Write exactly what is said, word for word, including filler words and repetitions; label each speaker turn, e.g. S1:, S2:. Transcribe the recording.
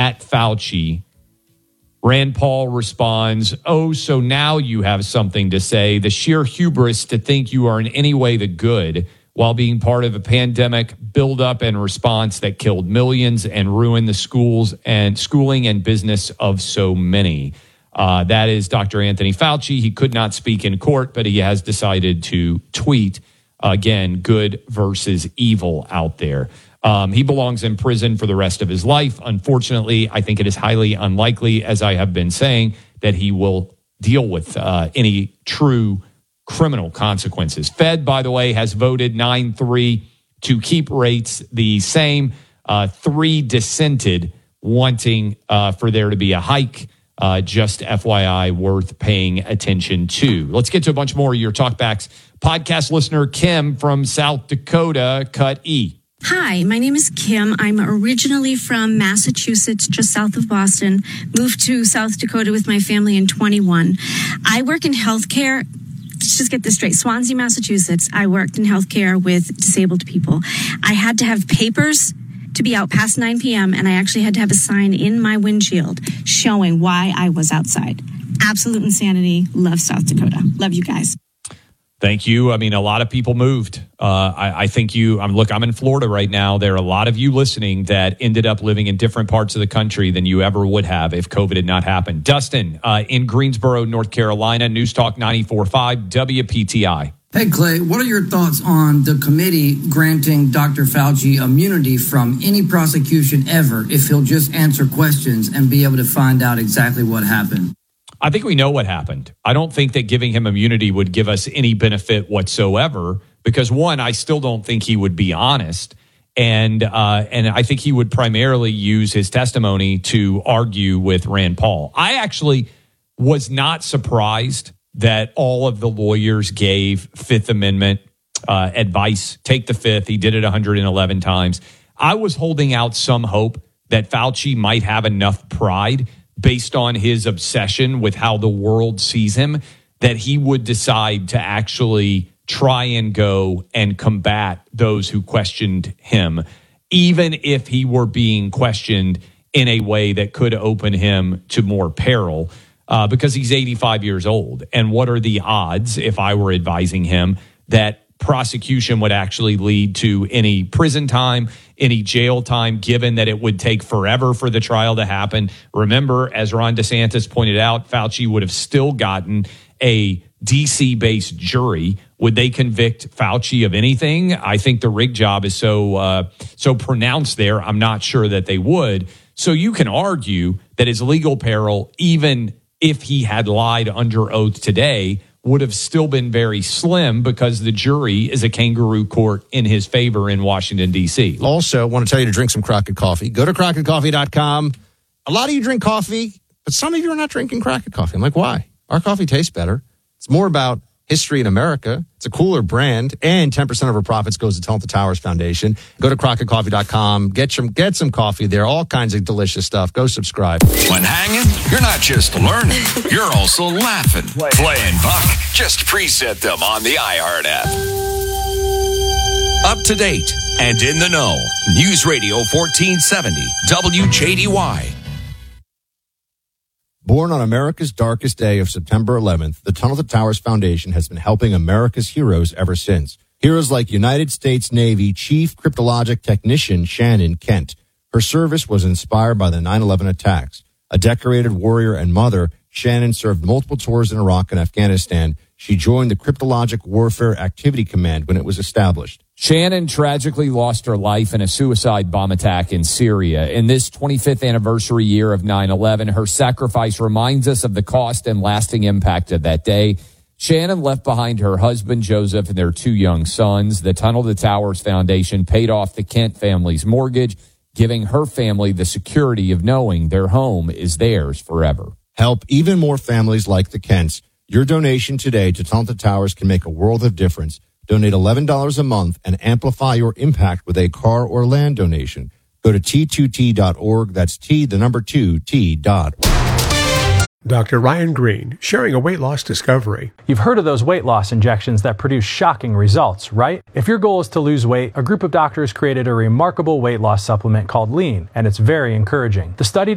S1: at Fauci. Rand Paul responds, oh, so now you have something to say. The sheer hubris to think you are in any way the good while being part of a pandemic buildup and response that killed millions and ruined the schools and schooling and business of so many. Uh, that is Doctor Anthony Fauci. He could not speak in court, but he has decided to tweet. Again, good versus evil out there. Um, he belongs in prison for the rest of his life. Unfortunately, I think it is highly unlikely, as I have been saying, that he will deal with uh, any true criminal consequences. Fed, by the way, has voted nine three to keep rates the same. Uh, three dissented, wanting uh, for there to be a hike. Uh, just F Y I, worth paying attention to. Let's get to a bunch more of your talkbacks. Podcast listener Kim from South Dakota, cut E.
S2: Hi, my name is Kim. I'm originally from Massachusetts, just south of Boston. Moved to South Dakota with my family in twenty-one. I work in healthcare. Let's just get this straight. Swansea, Massachusetts. I worked in healthcare with disabled people. I had to have papers to be out past nine p.m., and I actually had to have a sign in my windshield showing why I was outside. Absolute insanity. Love South Dakota. Love you guys.
S1: Thank you. I mean, a lot of people moved. Uh, I, I think you, I'm look, I'm in Florida right now. There are a lot of you listening that ended up living in different parts of the country than you ever would have if COVID had not happened. Dustin, uh, in Greensboro, North Carolina, News Talk ninety-four point five W P T I.
S3: Hey, Clay, what are your thoughts on the committee granting Doctor Fauci immunity from any prosecution ever if he'll just answer questions and be able to find out exactly what happened?
S1: I think we know what happened. I don't think that giving him immunity would give us any benefit whatsoever because, one, I still don't think he would be honest. And uh, and I think he would primarily use his testimony to argue with Rand Paul. I actually was not surprised that all of the lawyers gave Fifth Amendment uh, advice. Take the Fifth. He did it one hundred eleven times. I was holding out some hope that Fauci might have enough pride based on his obsession with how the world sees him, that he would decide to actually try and go and combat those who questioned him, even if he were being questioned in a way that could open him to more peril, uh, because he's eighty-five years old. And what are the odds, if I were advising him, that prosecution would actually lead to any prison time, any jail time, given that it would take forever for the trial to happen? Remember, as Ron DeSantis pointed out, Fauci would have still gotten a D C-based jury. Would they convict Fauci of anything? I think the rig job is so uh, so pronounced there. I'm not sure that they would. So you can argue that his legal peril, even if he had lied under oath today, would have still been very slim because the jury is a kangaroo court in his favor in Washington, D C.
S4: Also, want to tell you to drink some Crockett coffee. Go to crockett coffee dot com. A lot of you drink coffee, but some of you are not drinking Crockett coffee. I'm like, why? Our coffee tastes better. It's more about history in America. It's a cooler brand, and ten percent of our profits goes to Talent Towers Foundation. Go to crockett coffee dot com. Get some, get some coffee there. All kinds of delicious stuff. Go subscribe.
S5: When hanging, you're not just learning. You're also laughing. Play and Buck. Just preset them on the iHeart app. Up to date and in the know. News Radio fourteen seventy W J D Y.
S4: Born on America's darkest day of September eleventh, the Tunnel to Towers Foundation has been helping America's heroes ever since. Heroes like United States Navy Chief Cryptologic Technician Shannon Kent. Her service was inspired by the nine eleven attacks. A decorated warrior and mother, Shannon served multiple tours in Iraq and Afghanistan. She joined the Cryptologic Warfare Activity Command when it was established.
S1: Shannon tragically lost her life in a suicide bomb attack in Syria. In this twenty-fifth anniversary year of nine eleven, her sacrifice reminds us of the cost and lasting impact of that day. Shannon left behind her husband, Joseph, and their two young sons. The Tunnel to Towers Foundation paid off the Kent family's mortgage, giving her family the security of knowing their home is theirs forever.
S4: Help even more families like the Kents. Your donation today to Tunnel to Towers can make a world of difference. Donate eleven dollars a month and amplify your impact with a car or land donation. Go to T two T dot org. That's T, the number two, T dot org.
S6: Doctor Ryan Green, sharing a weight loss discovery.
S7: You've heard of those weight loss injections that produce shocking results, right? If your goal is to lose weight, a group of doctors created a remarkable weight loss supplement called Lean, and it's very encouraging. The study